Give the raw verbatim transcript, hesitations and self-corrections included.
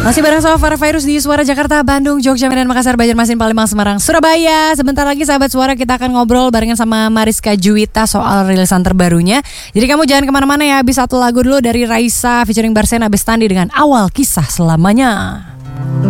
Masih bareng sama Farah Virus di Suara Jakarta, Bandung, Jogja, Medan, Makassar, Banjarmasin, Palembang, Semarang, Surabaya. Sebentar lagi sahabat Suara kita akan ngobrol barengan sama Mariska Juwita soal rilisan terbarunya. Jadi kamu jangan kemana-mana ya, habis satu lagu dulu dari Raisa featuring Barsena Bestandi dengan Awal Kisah Selamanya.